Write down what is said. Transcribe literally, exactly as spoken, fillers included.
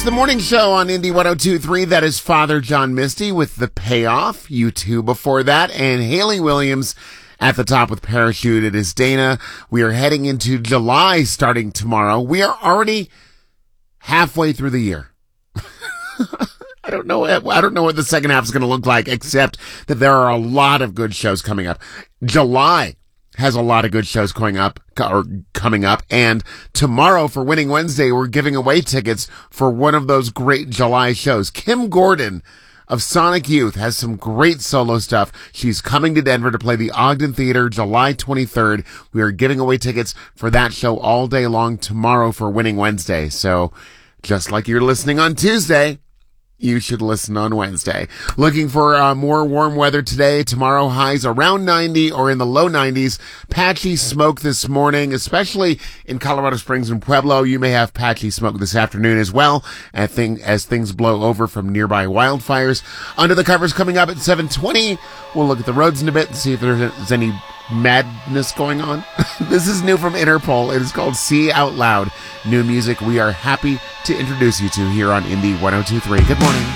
It's the morning show on Indy one oh two point three. That is Father John Misty with The Payoff. U two before that. And Haley Williams at the top with Parachute. It is Dana. We are heading into July starting tomorrow. We are already halfway through the year. I don't know. I don't know what the second half is going to look like, except that there are a lot of good shows coming up. July has a lot of good shows going up or coming up. And tomorrow for Winning Wednesday, we're giving away tickets for one of those great July shows. Kim Gordon of Sonic Youth has some great solo stuff. She's coming to Denver to play the Ogden Theater July twenty-third. We are giving away tickets for that show all day long tomorrow for Winning Wednesday. So just like you're listening on Tuesday, you should listen on Wednesday. Looking for uh, more warm weather today. Tomorrow highs around ninety or in the low nineties. Patchy smoke this morning, especially in Colorado Springs and Pueblo. You may have patchy smoke this afternoon as well as, thing, as things blow over from nearby wildfires. Under the covers coming up at seven twenty. We'll look at the roads in a bit and see if there's any madness going on. This is new from Interpol. It is called See Out Loud. New music we are happy to introduce you to here on Indy one oh two point three. Good morning.